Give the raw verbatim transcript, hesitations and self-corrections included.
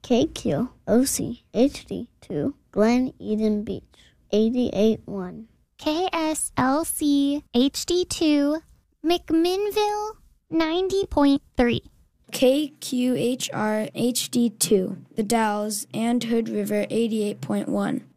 K Q O C H D two, Glen Eden Beach, eighty-eight point one. K S L C H D two, McMinnville, ninety point three. K Q H R H D two, The Dalles and Hood River, eighty-eight point one.